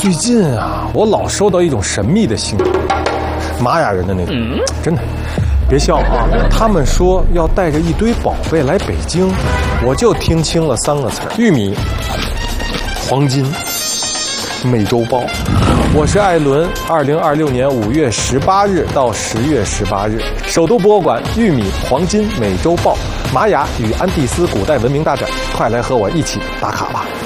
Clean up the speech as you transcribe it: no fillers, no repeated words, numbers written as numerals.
最近啊，我老收到一种神秘的信，玛雅人的那种，真的，别笑啊！他们说要带着一堆宝贝来北京，我就听清了3个词儿：玉米、黄金、美洲豹。我是艾伦，2026年5月18日到10月18日，首都博物馆玉米、黄金、美洲豹、玛雅与安第斯古代文明大展，快来和我一起打卡吧！